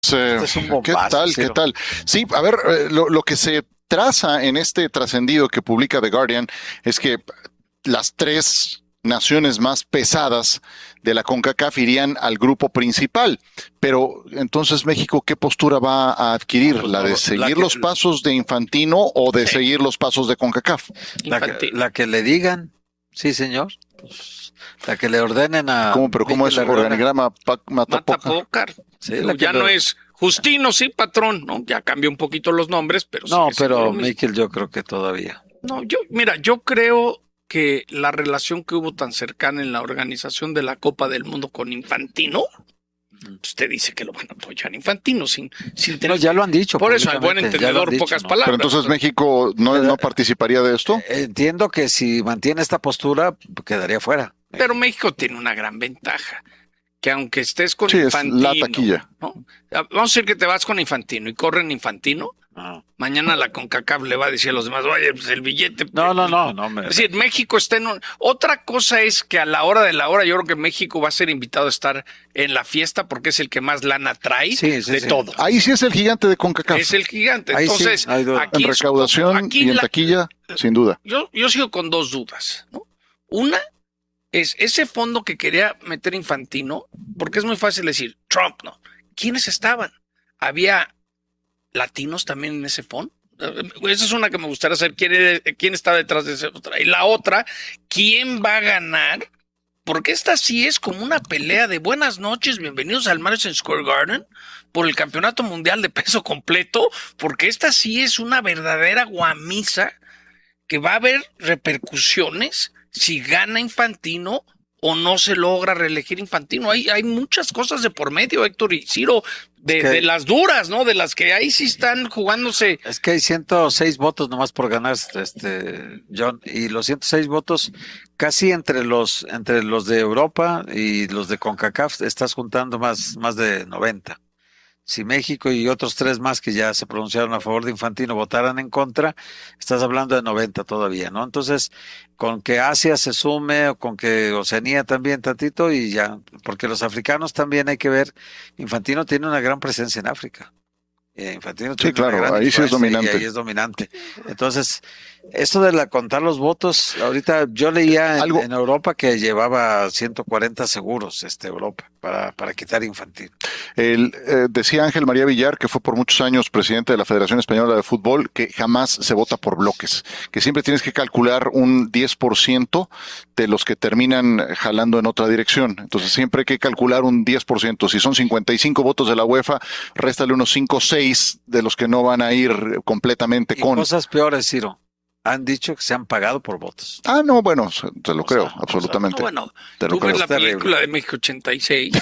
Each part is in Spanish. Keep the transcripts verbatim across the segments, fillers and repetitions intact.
Eh, Este es un ¿Qué bombazo, tal? ¿Qué Ciro. tal? Sí, a ver, eh, lo, lo que se traza en este trascendido que publica The Guardian es que las tres naciones más pesadas de la CONCACAF irían al grupo principal. Pero entonces México, ¿qué postura va a No, adquirir? pues ¿La no, de la seguir que, los pasos de Infantino o de Sí. seguir los pasos de CONCACAF? la que, Infantino. la que le digan, sí, señor. Pues, la que le ordenen a ¿Cómo, pero cómo es Mikel Arriola. organigrama Pac- Matapoca? Matapócar. Sí, Digo, la que ya le- no es Justino, sí, patrón, ¿no? Ya cambió un poquito los nombres, pero No, sigue siendo pero lo mismo. Mikel yo creo que todavía. No, yo, mira, yo creo que la relación que hubo tan cercana en la organización de la Copa del Mundo con Infantino, usted dice que lo van a apoyar Infantino sin, sin No, tener. ya lo han dicho. Por eso, al buen públicamente, ya lo han entendedor, dicho, pocas ¿no? palabras. Pero entonces México no, no participaría de esto. Entiendo que si mantiene esta postura, quedaría fuera. Pero México tiene una gran ventaja, que aunque estés con Sí, es Infantino, la taquilla. ¿no? Vamos a decir que te vas con Infantino y corren Infantino, No, mañana la CONCACAF le va a decir a los demás, oye, pues el billete. no, no, no. no me... Es decir, México está en un... Otra cosa es que a la hora de la hora yo creo que México va a ser invitado a estar en la fiesta porque es el que más lana trae Sí, sí, de sí. todo. Ahí sí es el gigante de CONCACAF. Es el gigante. Ahí sí, Entonces, hay duda. aquí En es- recaudación aquí y en la- taquilla, sin duda. yo, yo sigo con dos dudas, ¿no? Una es ese fondo que quería meter Infantino, porque es muy fácil decir, Trump, ¿no? ¿Quiénes estaban? ¿Había latinos también en ese fondo? Esa es una que me gustaría saber quién, era- quién está detrás de esa otra. Y la otra, ¿quién va a ganar? Porque esta sí es como una pelea de buenas noches, bienvenidos al Madison Square Garden por el campeonato mundial de peso completo, porque esta sí es una verdadera guamisa que va a haber repercusiones si gana Infantino o no se logra reelegir Infantino. Hay, hay muchas cosas de por medio, Héctor y Ciro, de, Es que- de las duras, ¿no? De las que ahí sí están jugándose. Es que hay ciento seis votos nomás por ganar, este John, y los ciento seis votos casi entre los entre los de Europa y los de CONCACAF estás juntando más más de noventa. Si México y otros tres más que ya se pronunciaron a favor de Infantino votaran en contra, estás hablando de noventa todavía, ¿no? Entonces, con que Asia se sume o con que Oceanía también tantito y ya, porque los africanos también hay que ver, Infantino tiene una gran presencia en África. Eh, Infantino tiene claro, una gran ahí sí es influencia dominante. y ahí es dominante. Entonces, esto de la contar los votos, ahorita yo leía en, Algo- en Europa que llevaba ciento cuarenta seguros, este Europa, para, para quitar Infantino. El, eh, decía Ángel María Villar, que fue por muchos años presidente de la Federación Española de Fútbol, que jamás se vota por bloques, que siempre tienes que calcular un diez por ciento de los que terminan jalando en otra dirección. Entonces siempre hay que calcular un diez por ciento. Si son cincuenta y cinco votos de la UEFA, réstale unos cinco o seis de los que no van a ir completamente Y con... cosas peores, Ciro. Han dicho que se han pagado por votos. Ah, no, bueno, se- te lo O creo, sea, o sea, absolutamente. No, bueno, te lo tú ves creo. la Terrible. película de México ochenta y seis.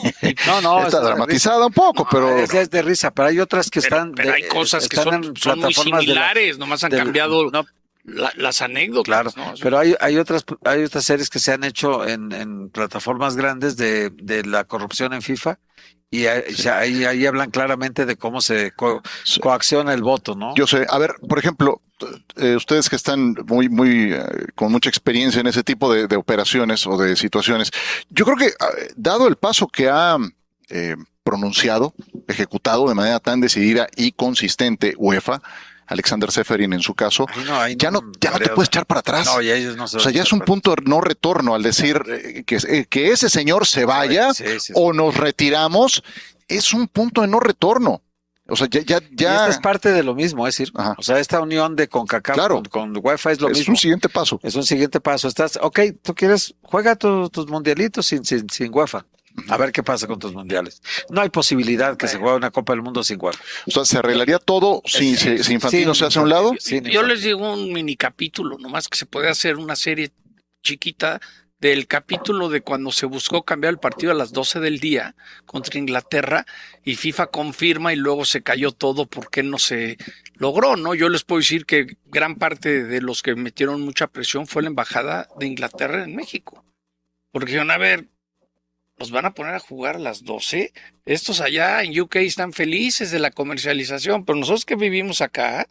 No, no, Está es de dramatizada un poco, risa. pero... Es, es de risa, pero hay otras que Pero, están. pero de- hay cosas que están son, en son muy plataformas de la- similares, nomás han del- cambiado no, la- las anécdotas. claro, ¿no? pero hay, hay otras hay otras series que se han hecho en, en plataformas grandes de, de la corrupción en FIFA y ahí, ya ahí, ahí hablan claramente de cómo se co- Sí. coacciona el voto, ¿no? Yo sé, a ver, por ejemplo, eh, ustedes que están muy, muy, eh, con mucha experiencia en ese tipo de, de operaciones o de situaciones, yo creo que, eh, dado el paso que ha eh, pronunciado, ejecutado de manera tan decidida y consistente UEFA, Alexander Seferin en su caso, Ahí no, ahí ya no, ya no te María- puedes echar para atrás. No, ya ellos no se O van sea, a ya echar es un para punto de no retorno al decir eh, que, eh, que ese señor se vaya Sí, sí, sí. o nos retiramos, es un punto de no retorno. O sea, ya, ya, Y ya esta es parte de lo mismo, es decir, Ajá. o sea, esta unión de CONCACAF Claro. con, con UEFA es lo es mismo. un siguiente paso. Es un siguiente paso. Estás, ok, tú quieres, juega tu- tus mundialitos sin, sin, sin UEFA. A ver qué pasa con tus mundiales. No hay posibilidad que se juegue una Copa del Mundo sin UEFA. O sea, se arreglaría todo si, Sí, si, si Infantino sí, se hace a un lado. Sí, Yo les digo un mini capítulo, nomás que se puede hacer una serie chiquita del capítulo de cuando se buscó cambiar el partido a las doce del día contra Inglaterra y FIFA confirma y luego se cayó todo porque no se logró, ¿no? Yo les puedo decir que gran parte de los que metieron mucha presión fue la embajada de Inglaterra en México. Porque dijeron, a ver, ¿nos van a poner a jugar a las doce? Estos allá en U K están felices de la comercialización, pero nosotros que vivimos acá,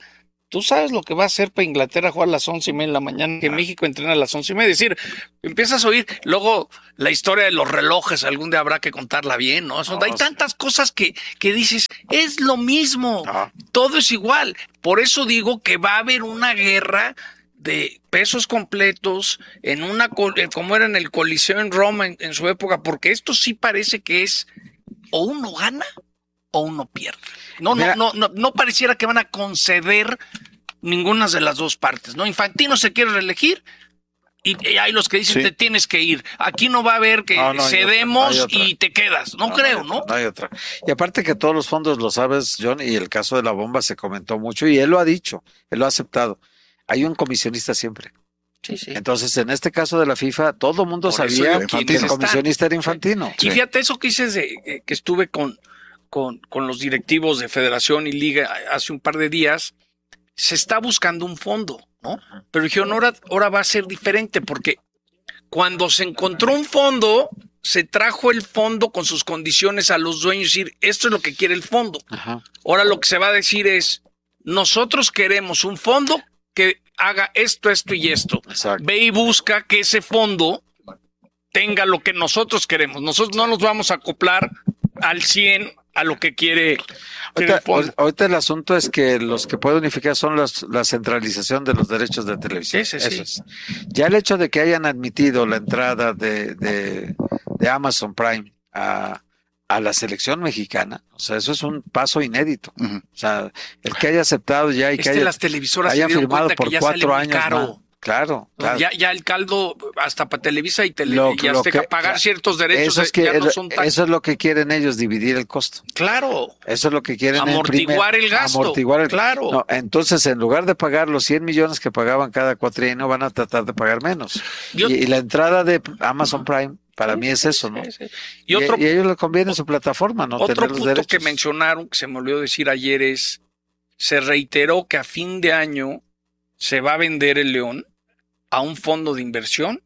tú sabes lo que va a hacer para Inglaterra jugar a las once y media de la mañana, que México entrena a las once y media. Es decir, empiezas a oír, luego la historia de los relojes, algún día habrá que contarla bien, ¿no? Son, no hay sí. tantas cosas que, que dices, es lo mismo, no. todo es igual. Por eso digo que va a haber una guerra de pesos completos en una, como era en el Coliseo en Roma en, en su época, porque esto sí parece que es o uno gana o uno pierde. No, no, no, no, no pareciera que van a conceder ninguna de las dos partes, ¿no? Infantino se quiere reelegir y, y hay los que dicen sí. te tienes que ir. Aquí no va a haber que no, no cedemos otra, no y te quedas. No, no creo, no, ¿no? No hay otra. Y aparte que todos los fondos, lo sabes, John, y el caso de la bomba se comentó mucho y él lo ha dicho, él lo ha aceptado. Hay un comisionista siempre. Sí, sí. Entonces, en este caso de la FIFA, todo el mundo Por sabía que el comisionista era Infantino. Sí. Y fíjate eso que dices de que estuve con, con, con los directivos de Federación y Liga hace un par de días, se está buscando un fondo, ¿no? Pero dijeron, ahora, ahora va a ser diferente, porque cuando se encontró un fondo, se trajo el fondo con sus condiciones a los dueños y decir, esto es lo que quiere el fondo. Ajá. Ahora lo que se va a decir es, nosotros queremos un fondo que haga esto, esto y esto. Exacto. Ve y busca que ese fondo tenga lo que nosotros queremos. Nosotros no nos vamos a acoplar al cien a lo que quiere, quiere ahorita, el fondo. Ahorita el asunto es que los que pueden unificar son las, la centralización de los derechos de televisión. Ese, sí. Eso es. Ya el hecho de que hayan admitido la entrada de, de, de Amazon Prime a a la selección mexicana, o sea, eso es un paso inédito. Uh-huh. O sea, el que haya aceptado ya y este que haya, las televisoras haya firmado por que ya cuatro años caro. Más. Claro, claro. Ya, ya el caldo, hasta para Televisa y, tele, lo, y Azteca, que, pagar ciertos derechos eso es que, ya no son tan... Eso es lo que quieren ellos, dividir el costo. Claro. Eso es lo que quieren. Amortiguar primer, el gasto. Amortiguar el, claro. No, entonces, en lugar de pagar los cien millones que pagaban cada cuatrienio, van a tratar de pagar menos. Yo, y, y la entrada de Amazon Prime, para sí, mí es eso, ¿no? Sí, sí. Y, otro, y, y a ellos les conviene su plataforma, ¿no? Otro Tener punto los que mencionaron, que se me olvidó decir ayer, es, se reiteró que a fin de año se va a vender el León a un fondo de inversión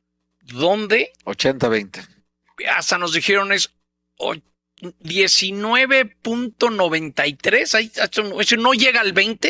donde... ochenta veinte. Hasta nos dijeron es diecinueve punto noventa y tres, eso no llega al veinte,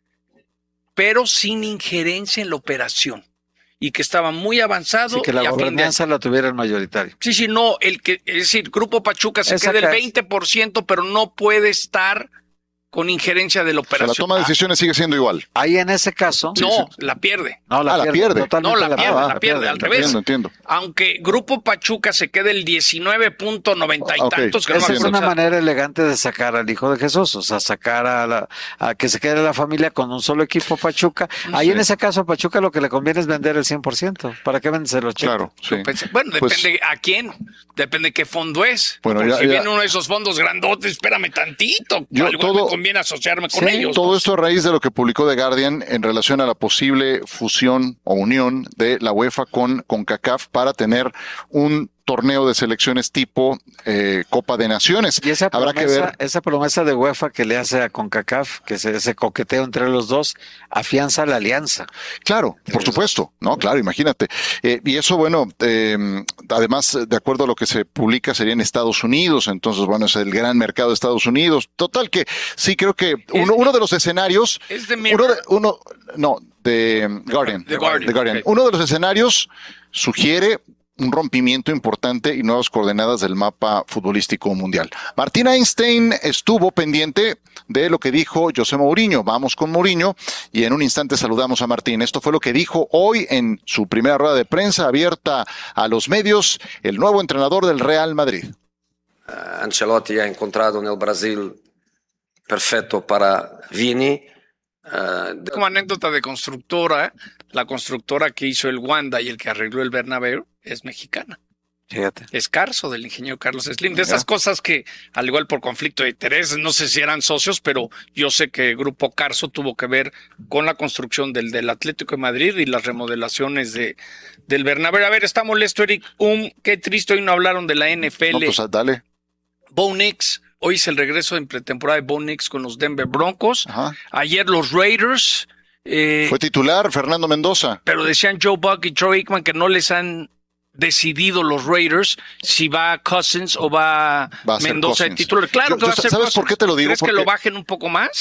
pero sin injerencia en la operación. Y que estaba muy avanzado. Sí, que la gobernanza la tuviera el mayoritario. Sí, sí, no, el que, es decir, Grupo Pachuca se Esa queda el veinte por ciento, pero no puede estar con injerencia de la operación. O sea, la toma de decisiones ah. sigue siendo igual. Ahí en ese caso... No, sí, sí. la pierde. No, la, ah, pierde. pierde. Totalmente no, la, la pierde, ah, la pierde, pierde, al revés. Entiendo, entiendo. Aunque Grupo Pachuca se quede el diecinueve punto noventa y okay. tantos. Que Esa no es una manera elegante de sacar al Hijo de Jesús, o sea, sacar a, la, a que se quede la familia con un solo equipo Pachuca. Ahí sí. En ese caso a Pachuca lo que le conviene es vender el cien por ciento. ¿Para qué vendes el ochenta por ciento? Claro, sí. Bueno, pues, depende a quién, depende qué fondo es. Bueno, ya, si ya. viene uno de esos fondos grandotes, espérame tantito. Yo, Algo todo, me conviene asociarme con sí, ellos. Todo esto a raíz de lo que publicó The Guardian en relación a la posible fusión o unión de la UEFA con CONCACAF para tener un torneo de selecciones tipo eh, Copa de Naciones. Y esa Habrá promesa, que ver. Esa promesa de UEFA que le hace a CONCACAF, que se, ese coqueteo entre los dos, afianza la alianza. Claro, por supuesto, no, claro, imagínate. Eh, y eso, bueno, eh, además, de acuerdo a lo que se publica, sería en Estados Unidos, entonces, bueno, es el gran mercado de Estados Unidos. Total que sí creo que uno, uno de los escenarios... Es de uno, de, uno No, de Guardian. The Guardian. The Guardian. Okay. Uno de los escenarios sugiere un rompimiento importante y nuevas coordenadas del mapa futbolístico mundial. Martín Einstein estuvo pendiente de lo que dijo José Mourinho. Vamos con Mourinho y en un instante saludamos a Martín. Esto fue lo que dijo hoy en su primera rueda de prensa abierta a los medios el nuevo entrenador del Real Madrid. Uh, Ancelotti ha encontrado en el Brasil perfecto para Vini. Uh, de... Como anécdota de constructora, la constructora que hizo el Wanda y el que arregló el Bernabéu es mexicana. Fíjate. Es Carso, del ingeniero Carlos Slim. De esas cosas que, al igual por conflicto de interés, no sé si eran socios, pero yo sé que el Grupo Carso tuvo que ver con la construcción del, del Atlético de Madrid y las remodelaciones de, del Bernabéu. A ver, está molesto, Eric. Um, qué triste, hoy no hablaron de la N F L. No, pues dale. Bo Nix. Hoy es el regreso en pretemporada de Bo Nix con los Denver Broncos. Ajá. Ayer los Raiders. Eh, Fue titular Fernando Mendoza. Pero decían Joe Buck y Troy Aikman que no les han decidido los Raiders si va Cousins o va, va Mendoza de Cousins. titular. Claro yo, que va a ser ¿Sabes Cousins. por qué te lo digo? ¿Crees Porque... que lo bajen un poco más?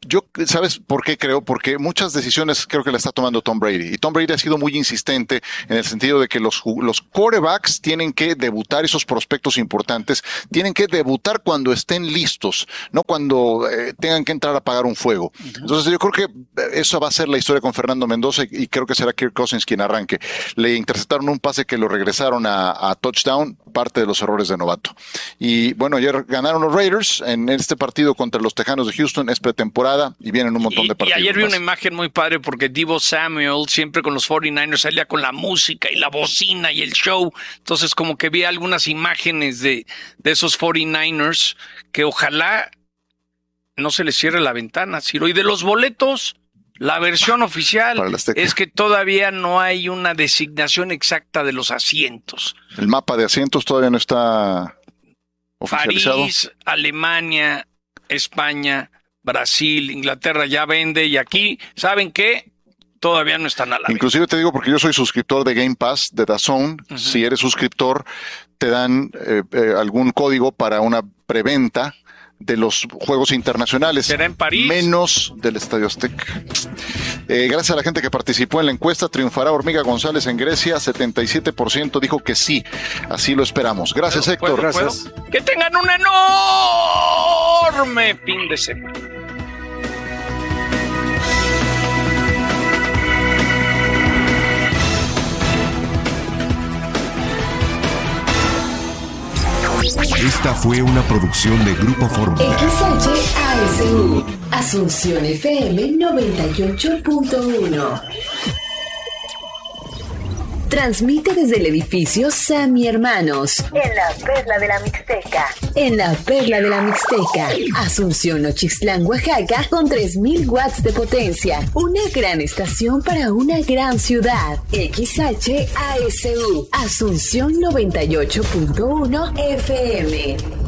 Yo, ¿sabes por qué creo? Porque muchas decisiones creo que la está tomando Tom Brady. Y Tom Brady ha sido muy insistente en el sentido de que los, los quarterbacks tienen que debutar, esos prospectos importantes, tienen que debutar cuando estén listos, no cuando eh, tengan que entrar a apagar un fuego. Uh-huh. Entonces yo creo que eso va a ser la historia con Fernando Mendoza y, y creo que será Kirk Cousins quien arranque. Le interceptaron un pase que lo regresaron a, a touchdown, parte de los errores de novato. Y bueno, ayer ganaron los Raiders en este partido contra los Tejanos de Houston, es pretemporada y vienen un montón y, de partidos. Y ayer vi más. una imagen muy padre porque Deebo Samuel siempre con los cuarenta y nueve ers salía con la música y la bocina y el show. Entonces como que vi algunas imágenes de, de esos cuarenta y nueve ers que ojalá no se les cierre la ventana, Ciro. Y de los boletos, la versión oficial es que todavía no hay una designación exacta de los asientos. El mapa de asientos todavía no está oficializado. París, Alemania, España, Brasil, Inglaterra ya vende y aquí, ¿saben qué? Todavía no están a la venta. Inclusive te digo porque yo soy suscriptor de Game Pass, de D A Z N. Uh-huh. Si eres suscriptor, te dan eh, eh, algún código para una preventa de los juegos internacionales. ¿Será en París? Menos del Estadio Azteca. Eh, gracias a la gente que participó en la encuesta, triunfará Hormiga González en Grecia. setenta y siete por ciento dijo que sí. Así lo esperamos. Gracias, ¿Puedo, Héctor. ¿puedo, Gracias. ¿puedo? Que tengan un enorme fin de semana. Esta fue una producción de Grupo Fórmula. X H A S U, Asunción F M noventa y ocho punto uno. Transmite desde el edificio Sammy Hermanos. En la Perla de la Mixteca. En la Perla de la Mixteca. Asunción Ochislán, Oaxaca, con tres mil watts de potencia. Una gran estación para una gran ciudad. X H A S U, Asunción noventa y ocho punto uno F M.